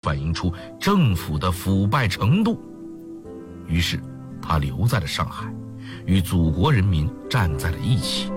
反映出政府的腐败程度。于是他留在了上海，与祖国人民站在了一起。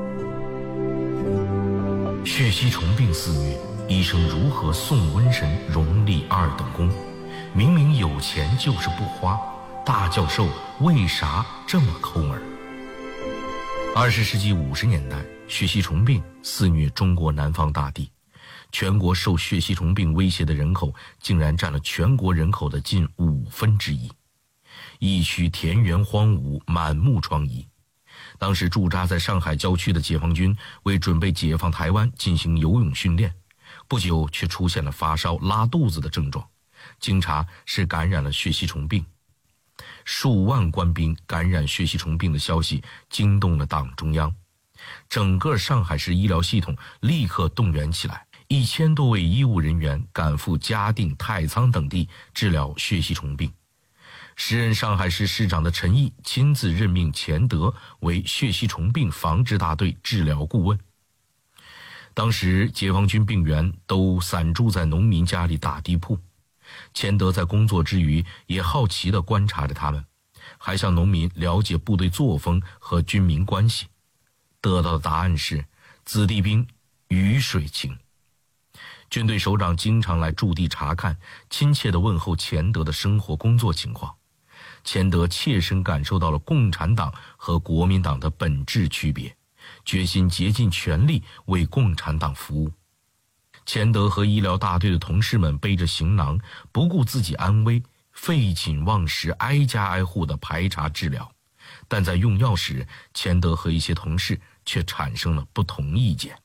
血吸虫病肆虐，医生如何送瘟神荣立二等功？明明有钱就是不花，大教授为啥这么抠门？20世纪50年代，血吸虫病肆虐中国南方大地，全国受血吸虫病威胁的人口竟然占了全国人口的近1/5，疫区田园荒芜，满目疮痍。当时驻扎在上海郊区的解放军为准备解放台湾进行游泳训练，不久却出现了发烧、拉肚子的症状，经查是感染了血吸虫病。数万官兵感染血吸虫病的消息惊动了党中央，整个上海市医疗系统立刻动员起来，1000多位医务人员赶赴嘉定、太仓等地治疗血吸虫病。时任上海市市长的陈毅亲自任命钱德为血吸虫病防治大队治疗顾问。当时解放军病员都散住在农民家里打地铺，钱德在工作之余也好奇地观察着他们，还向农民了解部队作风和军民关系。得到的答案是子弟兵鱼水情。军队首长经常来驻地查看，亲切地问候钱德的生活工作情况。钱德切身感受到了共产党和国民党的本质区别，决心竭尽全力为共产党服务。钱德和医疗大队的同事们背着行囊，不顾自己安危，废寝忘食，挨家挨户地排查治疗。但在用药时，钱德和一些同事却产生了不同意见。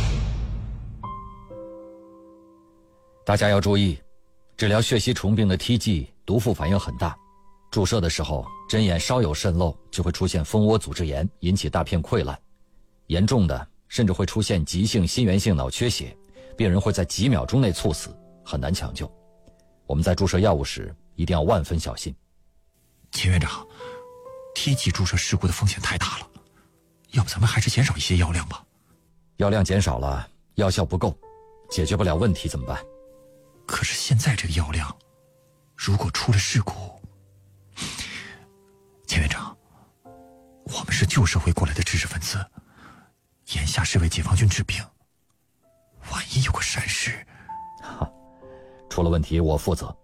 大家要注意，治疗血吸虫病的梯剂毒副反应很大，注射的时候针眼稍有渗漏就会出现蜂窝组织炎，引起大片溃烂，严重的甚至会出现急性心源性脑缺血，病人会在几秒钟内猝死，很难抢救。我们在注射药物时一定要万分小心。 秦院长，梯剂注射事故的风险太大了，要不咱们还是减少一些药量吧。 药量减少了，药效不够，解决不了问题怎么办？ 可是现在这个药量，如果出了事故，钱院长，我们是旧社会过来的知识分子，眼下是为解放军治病，万一有个闪失， 出了问题我负责。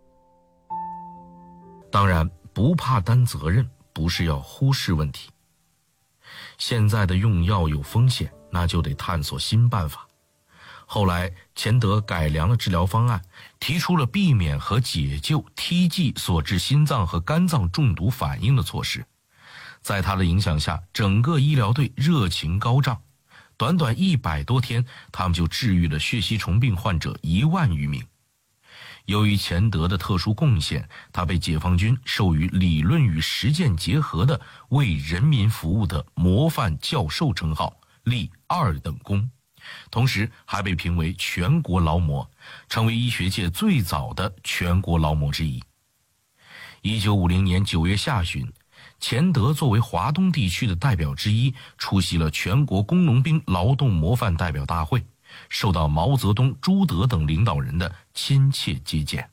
当然，不怕担责任不是要忽视问题。现在的用药有风险，那就得探索新办法。后来钱德改良了治疗方案，提出了避免和解救梯剂所致心脏和肝脏中毒反应的措施。在他的影响下，整个医疗队热情高涨，短短100多天，他们就治愈了血吸虫病患者1万余名。由于钱德的特殊贡献，他被解放军授予理论与实践结合的为人民服务的模范教授称号，立2等功，同时还被评为全国劳模，成为医学界最早的全国劳模之一。1950年9月下旬，钱德作为华东地区的代表之一，出席了全国工农兵劳动模范代表大会，受到毛泽东、朱德等领导人的亲切接见。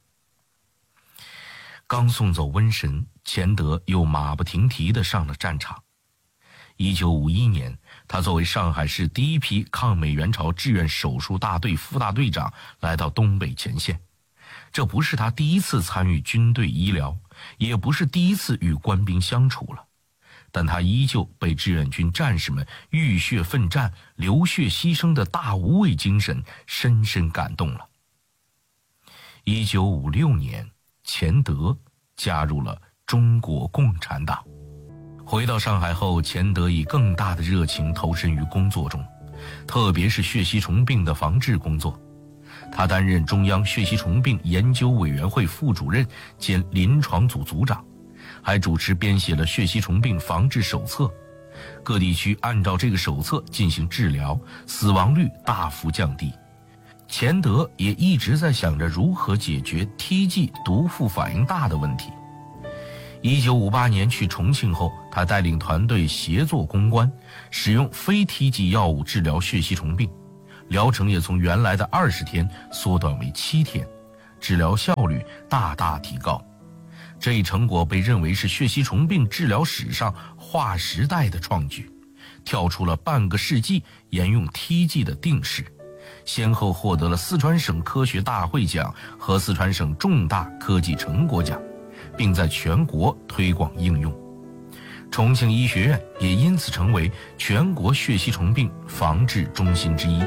刚送走瘟神，钱德又马不停蹄地上了战场。1951年，他作为上海市第一批抗美援朝志愿手术大队副大队长来到东北前线。这不是他第一次参与军队医疗，也不是第一次与官兵相处了，但他依旧被志愿军战士们浴血奋战、流血牺牲的大无畏精神深深感动了。1956年，钱德加入了中国共产党。回到上海后，钱德以更大的热情投身于工作中，特别是血吸虫病的防治工作。他担任中央血吸虫病研究委员会副主任兼临床组组长，还主持编写了血吸虫病防治手册。各地区按照这个手册进行治疗，死亡率大幅降低。钱德也一直在想着如何解决梯剂毒副反应大的问题。1958年去重庆后，他带领团队协作攻关，使用非梯剂药物治疗血吸虫病，疗程也从原来的20天缩短为7天， 治疗效率大大提高。这一成果被认为是血吸虫病治疗史上划时代的创举，跳出了半个世纪沿用梯剂的定式，先后获得了四川省科学大会奖和四川省重大科技成果奖，并在全国推广应用。重庆医学院也因此成为全国血吸虫病防治中心之一。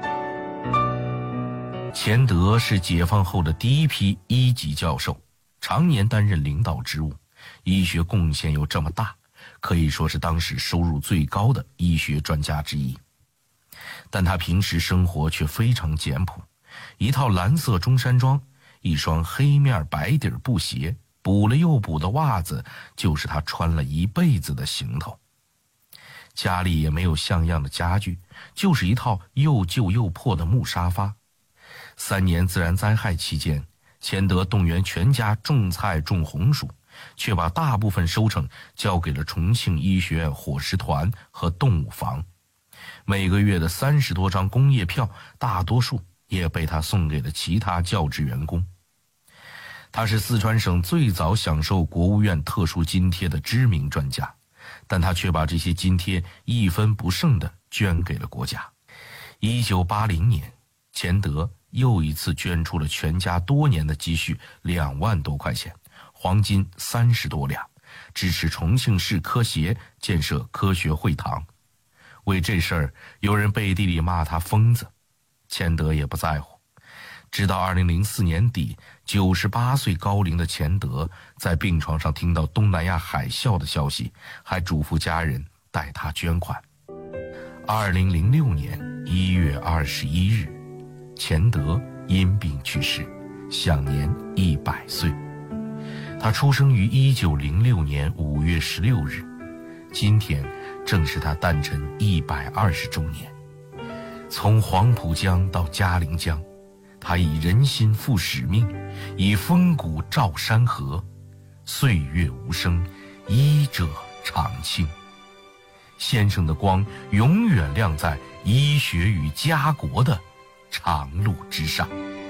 钱德是解放后的第一批一级教授，常年担任领导职务，医学贡献又这么大，可以说是当时收入最高的医学专家之一。但他平时生活却非常简朴，一套蓝色中山装，一双黑面白底布鞋，补了又补的袜子，就是他穿了一辈子的行头。家里也没有像样的家具，就是一套又旧又破的木沙发。3年自然灾害期间，钱德动员全家种菜种红薯，却把大部分收成交给了重庆医学院伙食团和动物房。每个月的30多张工业票，大多数也被他送给了其他教职员工。他是四川省最早享受国务院特殊津贴的知名专家，但他却把这些津贴一分不剩地捐给了国家。1980年，钱德又一次捐出了全家多年的积蓄2万多块钱，黄金30多两，支持重庆市科协建设科学会堂。为这事儿，有人背地里骂他疯子，钱德也不在乎。直到2004年底，98岁高龄的钱德在病床上听到东南亚海啸的消息，还嘱咐家人代他捐款。2006年1月21日，钱德因病去世，享年100岁。他出生于1906年5月16日，今天正是他诞辰120周年。从黄浦江到嘉陵江，他以人心赴使命，以风骨照山河，岁月无声，医者长青。先生的光永远亮在医学与家国的长路之上。